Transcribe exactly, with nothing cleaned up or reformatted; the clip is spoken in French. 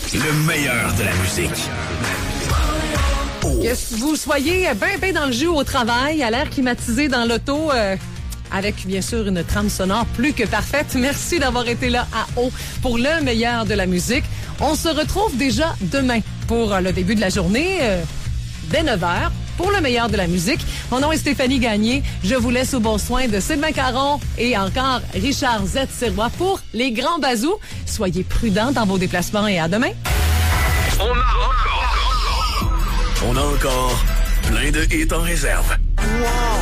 Le meilleur de la musique. Que vous soyez bien, bien dans le jus au travail, à l'air climatisé dans l'auto, euh, avec bien sûr une trame sonore plus que parfaite. Merci d'avoir été là à Haut pour le meilleur de la musique. On se retrouve déjà demain pour le début de la journée, euh, dès neuf heures, pour le meilleur de la musique. Mon nom est Stéphanie Gagné. Je vous laisse au bon soin de Sylvain Caron et encore Richard Z. Sirois pour les grands bazous. Soyez prudents dans vos déplacements et à demain. On a encore, on a encore plein de hits en réserve. Wow!